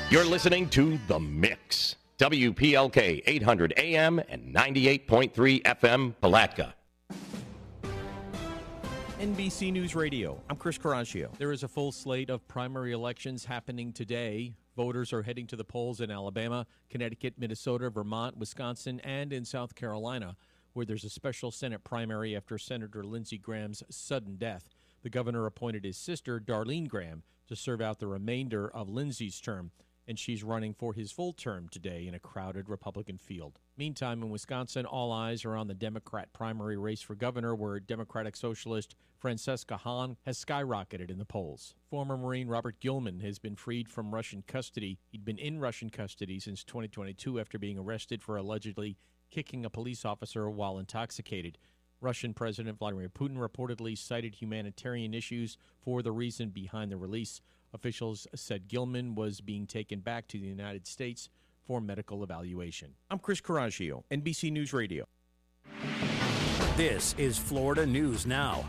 You're listening to The Mix. WPLK 800 AM and 98.3 FM, Palatka. NBC News Radio. I'm Chris Caraccio. There is a full slate of primary elections happening today. Voters are heading to the polls in Alabama, Connecticut, Minnesota, Vermont, Wisconsin, and in South Carolina, where there's a special Senate primary after Senator Lindsey Graham's sudden death. The governor appointed his sister, Darlene Graham, to serve out the remainder of Lindsey's term, and she's running for his full term today in a crowded Republican field. Meantime, in Wisconsin, all eyes are on the Democrat primary race for governor, where Democratic Socialist Francesca Hahn has skyrocketed in the polls. Former Marine Robert Gilman has been freed from Russian custody. He'd been in Russian custody since 2022 after being arrested for allegedly kicking a police officer while intoxicated. Russian President Vladimir Putin reportedly cited humanitarian issues for the reason behind the release. Officials said Gilman was being taken back to the United States for medical evaluation. I'm Chris Caraccio, NBC News Radio. This is Florida News Now.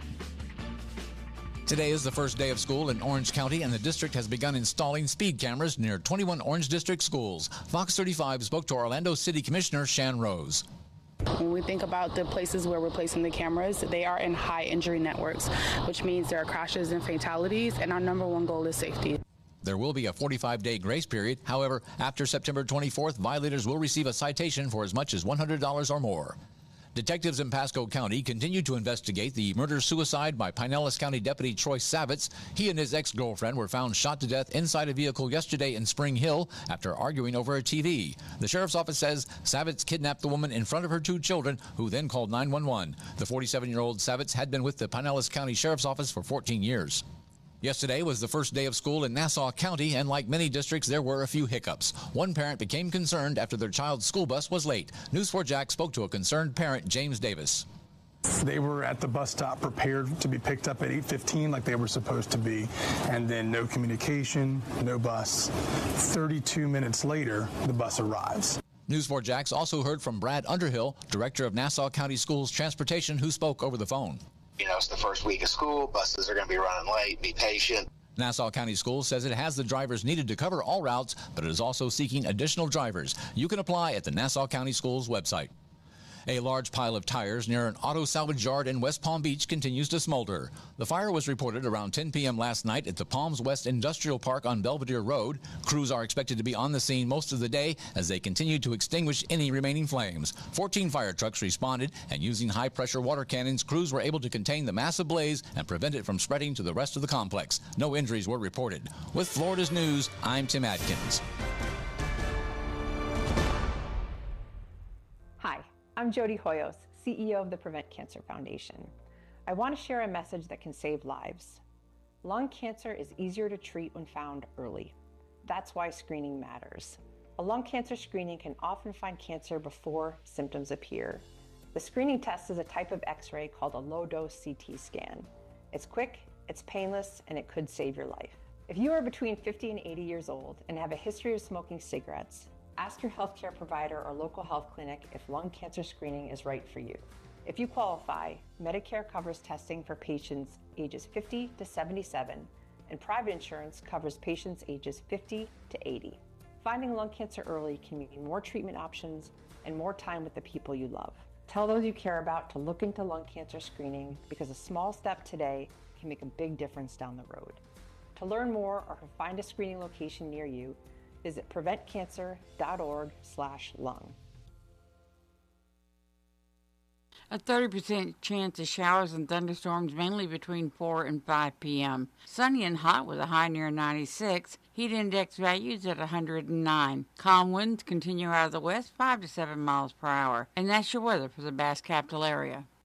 Today is the first day of school in Orange County, and the district has begun installing speed cameras near 21 Orange District schools. Fox 35 spoke to Orlando City Commissioner Shan Rose. When we think about the places where we're placing the cameras, they are in high injury networks, which means there are crashes and fatalities, and our number one goal is safety. There will be a 45-day grace period. However, after September 24th, violators will receive a citation for as much as $100 or more. Detectives in Pasco County continue to investigate the murder-suicide by Pinellas County Deputy Troy Savitz. He and his ex-girlfriend were found shot to death inside a vehicle yesterday in Spring Hill after arguing over a TV. The sheriff's office says Savitz kidnapped the woman in front of her two children, who then called 911. The 47-year-old Savitz had been with the Pinellas County Sheriff's Office for 14 years. Yesterday was the first day of school in Nassau County, and like many districts, there were a few hiccups. One parent became concerned after their child's school bus was late. News 4 Jack spoke to a concerned parent, James Davis. They were at the bus stop prepared to be picked up at 8:15 like they were supposed to be, and then no communication, no bus. 32 minutes later, the bus arrives. News 4 Jax also heard from Brad Underhill, director of Nassau County Schools Transportation, who spoke over the phone. You know, it's the first week of school. Buses are going to be running late. Be patient. Nassau County Schools says it has the drivers needed to cover all routes, but it is also seeking additional drivers. You can apply at the Nassau County Schools website. A large pile of tires near an auto salvage yard in West Palm Beach continues to smolder. The fire was reported around 10 p.m. last night at the Palms West Industrial Park on Belvedere Road. Crews are expected to be on the scene most of the day as they continue to extinguish any remaining flames. 14 fire trucks responded, and using high-pressure water cannons, crews were able to contain the massive blaze and prevent it from spreading to the rest of the complex. No injuries were reported. With Florida's News, I'm Tim Adkins. Hi. I'm Jody Hoyos, CEO of the Prevent Cancer Foundation. I want to share a message that can save lives. Lung cancer is easier to treat when found early. That's why screening matters. A lung cancer screening can often find cancer before symptoms appear. The screening test is a type of X-ray called a low-dose CT scan. It's quick, it's painless, and it could save your life. If you are between 50 and 80 years old and have a history of smoking cigarettes, ask your healthcare provider or local health clinic if lung cancer screening is right for you. If you qualify, Medicare covers testing for patients ages 50 to 77, and private insurance covers patients ages 50 to 80. Finding lung cancer early can mean more treatment options and more time with the people you love. Tell those you care about to look into lung cancer screening, because a small step today can make a big difference down the road. To learn more or to find a screening location near you, visit preventcancer.org/lung. A 30% chance of showers and thunderstorms mainly between 4 and 5 p.m. Sunny and hot with a high near 96. Heat index values at 109. Calm winds continue out of the west 5 to 7 miles per hour. And that's your weather for the Bass Capital area.